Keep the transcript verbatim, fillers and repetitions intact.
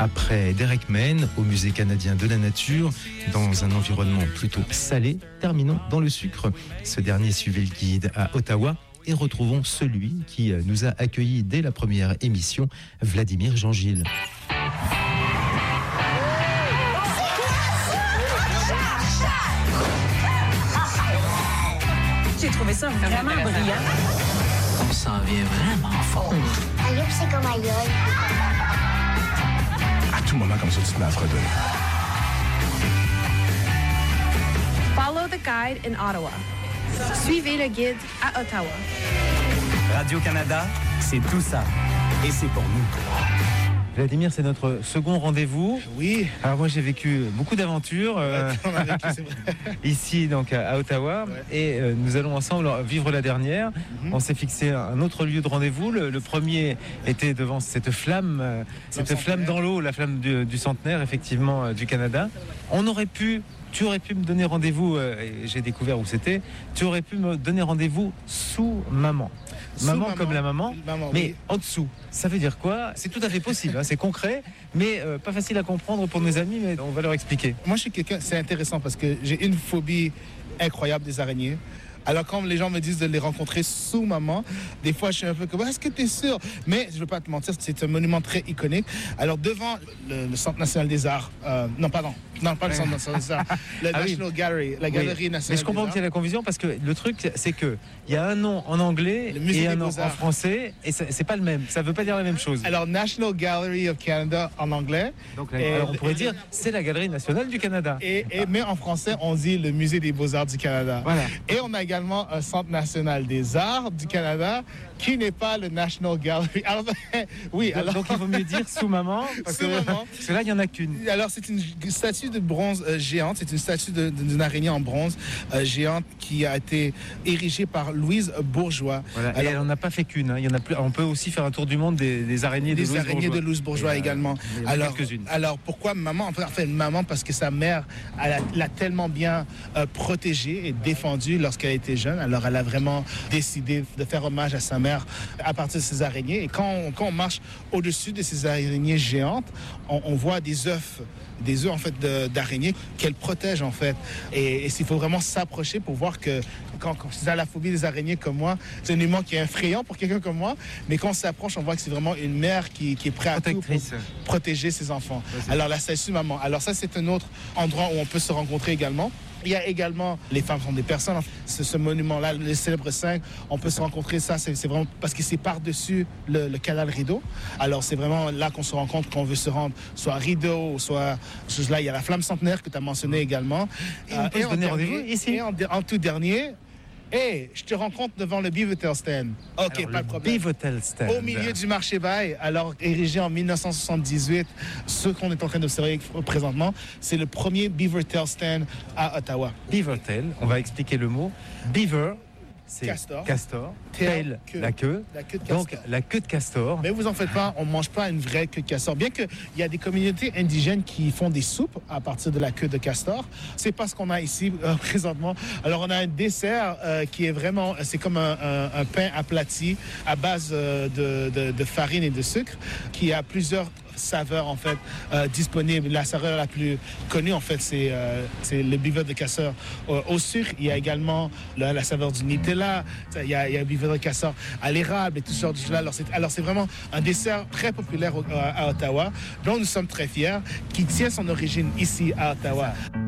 Après Derek Main au Musée canadien de la nature, dans un environnement plutôt salé, terminons dans le sucre. Ce dernier suivait le guide à Ottawa et retrouvons celui qui nous a accueillis dès la première émission, Vladimir Jean-Gilles. J'ai trouvé ça vraiment brillant. On s'en vient vraiment fort. Aïe, c'est comme aïe. À tout moment, comme ça, tu te mets à fredonner. Follow the guide in Ottawa. Suivez le guide à Ottawa. Radio-Canada, c'est tout ça. Et c'est pour nous. Vladimir, c'est notre second rendez-vous. Oui. Alors moi, j'ai vécu beaucoup d'aventures euh, On a vécu, c'est vrai. ici, donc à Ottawa, Ouais. et euh, nous allons ensemble vivre la dernière. Mm-hmm. On s'est fixé un autre lieu de rendez-vous. Le, le premier était devant cette flamme, euh, cette centenaire. flamme dans l'eau, la flamme du, du centenaire, effectivement, euh, du Canada. On aurait pu, tu aurais pu me donner rendez-vous, euh, et j'ai découvert où c'était. Tu aurais pu me donner rendez-vous sous maman. Sous Maman, maman. comme la maman, Maman, mais oui. en dessous. Ça veut dire quoi? C'est tout à fait possible, hein, c'est concret, mais euh, pas facile à comprendre pour nos amis, mais on va leur expliquer. Moi, je suis quelqu'un, c'est intéressant parce que j'ai une phobie incroyable des araignées. Alors, quand les gens me disent de les rencontrer sous maman, des fois, je suis un peu comme, est-ce que tu es sûr? Mais je ne veux pas te mentir, c'est un monument très iconique. Alors, devant le, le Centre national des arts, euh, non, pardon, non, pas le Centre national des arts, le Ah oui. National Gallery, la Galerie Oui. nationale Mais je comprends des qu'il y a arts. la confusion parce que le truc, c'est que il y a un nom en anglais Le musée et un des nom en Beaux-Arts. français, et c'est c'est pas le même. Ça veut pas dire la même chose. Alors, National Gallery of Canada en anglais. Donc, la- Et- alors, on pourrait dire c'est la Galerie nationale du Canada. Et, et- mais en français, on dit le Musée des Beaux-Arts du Canada. Voilà. Et on a également un Centre national des arts du Canada qui n'est pas le National Gallery. Alors, oui, Donc, alors, donc, il vaut mieux dire sous maman parce Sous que, maman. parce que là il y en a qu'une. alors c'est une statue de bronze euh, géante. C'est une statue de- de- d'une araignée en bronze euh, géante qui a été érigée par Louise Bourgeois. Voilà. Alors, et elle en a pas fait qu'une. hein. Il y en a plus. On peut aussi faire un tour du monde des, des araignées de des Louise araignées Bourgeois. de Louise Bourgeois Et, euh, également. il y en a Alors, quelques-unes. alors pourquoi maman? Enfin, enfin, maman parce que sa mère elle a- l'a tellement bien euh, protégée et défendue lorsqu'elle était jeune. Alors elle a vraiment décidé de faire hommage à sa mère à partir de ces araignées. Et quand on, quand on marche au-dessus de ces araignées géantes, on, on voit des œufs des œufs en fait de- d'araignées qu'elle protège en fait. Et, et il faut vraiment s'approcher pour voir que quand, quand tu as la phobie des araignées comme moi, c'est un humain qui est effrayant pour quelqu'un comme moi, mais quand on s'approche, on voit que c'est vraiment une mère qui, qui est prête à tout pour Protectrice. protéger ses enfants. Ouais, c'est Alors la statue maman. Alors ça c'est un autre endroit où on peut se rencontrer également. Il y a également les femmes sont des personnes. Ce, ce monument-là, le célèbre cinq, on peut se rencontrer. Ça, c'est c'est vraiment parce que c'est par-dessus le, le canal Rideau. Alors, c'est vraiment là qu'on se rencontre, qu'on veut se rendre, soit à Rideau, soit là, il y a la flamme centenaire que tu as mentionné également. Et on peut se en donner dernier- rendez-vous ici. Et en, en tout dernier, hey, je te rencontre devant le Beavertail Stand. OK, Alors, pas le de problème. Beavertail Stand. Au milieu du marché Bail, alors érigé en mille neuf cent soixante-dix-huit, ce qu'on est en train d'observer présentement, c'est le premier Beavertail Stand à Ottawa. Beavertail, on va expliquer le mot. Beaver, c'est Castor. castor. Tail, Tail, queue. la queue. La queue de Donc, castor. la queue de castor. Mais vous en faites pas, on mange pas une vraie queue de castor. Bien qu'il y a des communautés indigènes qui font des soupes à partir de la queue de castor. C'est pas ce qu'on a ici euh, présentement. Alors on a un dessert euh, qui est vraiment, c'est comme un, un- un pain aplati à base euh, de, de- de farine et de sucre qui a plusieurs saveurs en fait euh, disponibles. La saveur la plus connue en fait c'est euh, c'est le beaver de castor euh, au sucre. Il y a également la, la saveur du Nutella. Il y a, il y a un beaver de castor à l'érable et tout ça. Alors c'est alors c'est vraiment un dessert très populaire au- à, à Ottawa dont nous sommes très fiers, qui tient son origine ici à Ottawa.